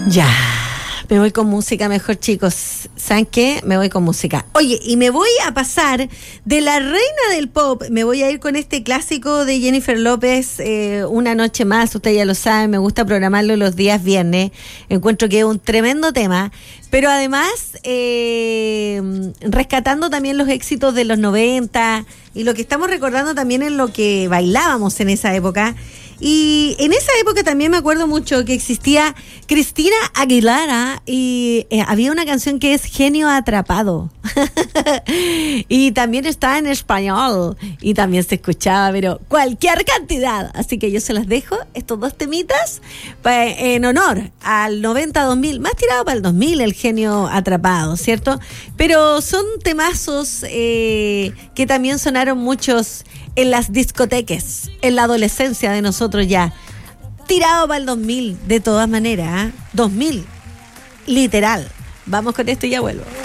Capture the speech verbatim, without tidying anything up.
Ya, me voy con música mejor, chicos. ¿Saben qué? Me voy con música. Oye, y me voy a pasar de la reina del pop, me voy a ir con este clásico de Jennifer López, eh, Una noche más, ustedes ya lo saben, me gusta programarlo los días viernes, encuentro que es un tremendo tema, pero además eh, rescatando también los éxitos de los noventa y lo que estamos recordando también en lo que bailábamos en esa época. Y en esa época también me acuerdo mucho que existía Cristina Aguilera y eh, había una canción que es Genio Atrapado. Y también está en español y también se escuchaba, pero cualquier cantidad. Así que yo se las dejo, estos dos temitas, pa, en honor al noventa dos mil, más tirado para el dos mil, el Genio Atrapado, ¿cierto? Pero son temazos eh, que también sonaron muchos en las discotecas, en la adolescencia de nosotros ya. Tirado para el dos mil, de todas maneras, ¿eh? dos mil, literal. Vamos con esto y ya vuelvo.